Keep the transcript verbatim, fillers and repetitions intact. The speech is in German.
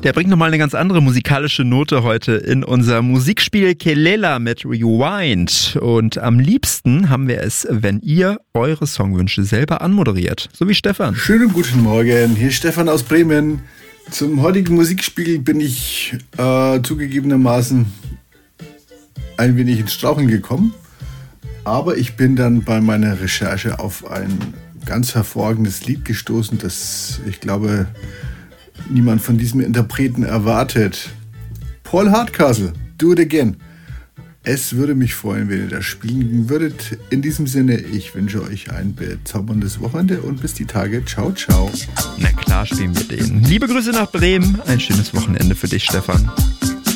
Der bringt nochmal eine ganz andere musikalische Note heute in unser Musikspiel Kelela mit Rewind. Und am liebsten haben wir es, wenn ihr eure Songwünsche selber anmoderiert. So wie Stefan. Schönen guten Morgen, hier ist Stefan aus Bremen. Zum heutigen Musikspiel bin ich äh, zugegebenermaßen ein wenig ins Straucheln gekommen. Aber ich bin dann bei meiner Recherche auf ein ganz hervorragendes Lied gestoßen, das ich glaube niemand von diesem Interpreten erwartet. Paul Hardcastle, Do It Again. Es würde mich freuen, wenn ihr das spielen würdet. In diesem Sinne, ich wünsche euch ein bezauberndes Wochenende und bis die Tage. Ciao, ciao. Na klar spielen wir den. Liebe Grüße nach Bremen. Ein schönes Wochenende für dich, Stefan.